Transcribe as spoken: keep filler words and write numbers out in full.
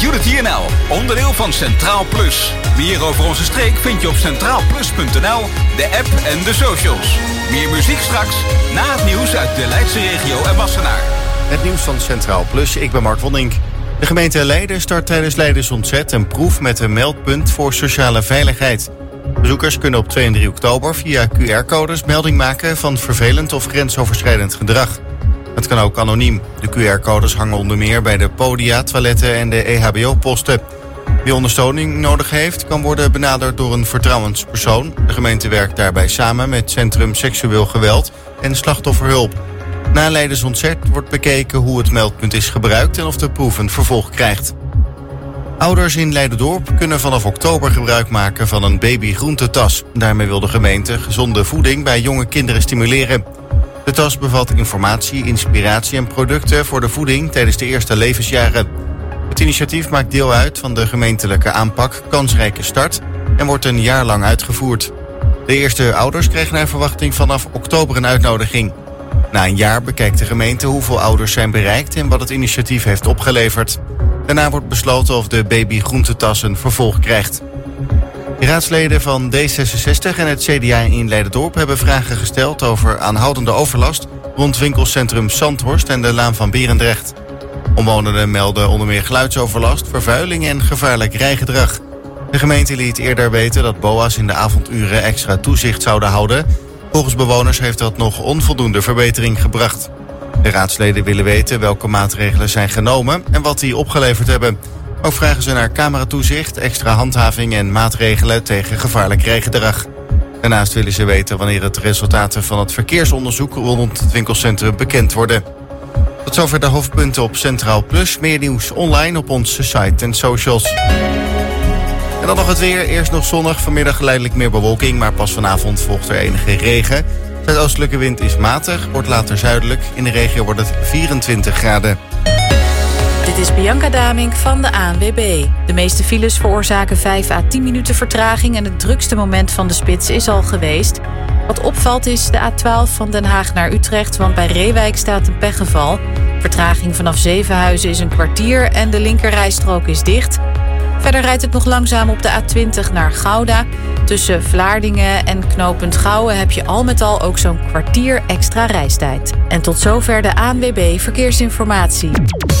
Unity N L, onderdeel van Centraal Plus. Meer over onze streek vind je op centraal plus punt n l, de app en de socials. Meer muziek straks, na het nieuws uit de Leidse regio en Wassenaar. Het nieuws van Centraal Plus, ik ben Mark Wondink. De gemeente Leiden start tijdens Leidens Ontzet een proef met een meldpunt voor sociale veiligheid. Bezoekers kunnen op twee en drie oktober via Q R-codes melding maken van vervelend of grensoverschrijdend gedrag. Het kan ook anoniem. De Q R-codes hangen onder meer bij de podia, toiletten en de E H B O-posten. Wie ondersteuning nodig heeft, kan worden benaderd door een vertrouwenspersoon. De gemeente werkt daarbij samen met Centrum Seksueel Geweld en Slachtofferhulp. Na Leidens Ontzet wordt bekeken hoe het meldpunt is gebruikt en of de proef een vervolg krijgt. Ouders in Leiderdorp kunnen vanaf oktober gebruik maken van een babygroentetas. Daarmee wil de gemeente gezonde voeding bij jonge kinderen stimuleren. De tas bevat informatie, inspiratie en producten voor de voeding tijdens de eerste levensjaren. Het initiatief maakt deel uit van de gemeentelijke aanpak Kansrijke Start en wordt een jaar lang uitgevoerd. De eerste ouders krijgen naar verwachting vanaf oktober een uitnodiging. Na een jaar bekijkt de gemeente hoeveel ouders zijn bereikt en wat het initiatief heeft opgeleverd. Daarna wordt besloten of de babygroentetas een vervolg krijgt. De raadsleden van D zesenzestig en het C D A in Leiderdorp hebben vragen gesteld over aanhoudende overlast rond winkelcentrum Zandhorst en de Laan van Berendrecht. Omwonenden melden onder meer geluidsoverlast, vervuiling en gevaarlijk rijgedrag. De gemeente liet eerder weten dat B O A's in de avonduren extra toezicht zouden houden. Volgens bewoners heeft dat nog onvoldoende verbetering gebracht. De raadsleden willen weten welke maatregelen zijn genomen en wat die opgeleverd hebben. Ook vragen ze naar cameratoezicht, extra handhaving en maatregelen tegen gevaarlijk rijgedrag. Daarnaast willen ze weten wanneer het resultaten van het verkeersonderzoek rond het winkelcentrum bekend worden. Tot zover de hoofdpunten op Centraal Plus. Meer nieuws online op onze site en socials. En dan nog het weer. Eerst nog zonnig, vanmiddag geleidelijk meer bewolking, maar pas vanavond volgt er enige regen. De oostelijke wind is matig, wordt later zuidelijk. In de regio wordt het vierentwintig graden. Dit is Bianca Damink van de A N W B. De meeste files veroorzaken vijf à tien minuten vertraging en het drukste moment van de spits is al geweest. Wat opvalt is de A twaalf van Den Haag naar Utrecht, want bij Reewijk staat een pechgeval. Vertraging vanaf Zevenhuizen is een kwartier en de linkerrijstrook is dicht. Verder rijdt het nog langzaam op de A twintig naar Gouda. Tussen Vlaardingen en knooppunt Gouwen heb je al met al ook zo'n kwartier extra reistijd. En tot zover de A N W B Verkeersinformatie.